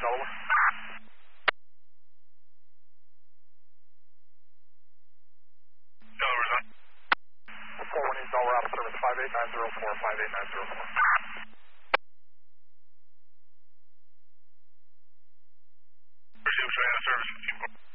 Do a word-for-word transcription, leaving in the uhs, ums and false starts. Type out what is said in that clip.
Delaware. Delaware's on. four one eight Delaware out of service, five eight nine zero four, five eight nine zero four. Resume train out of service,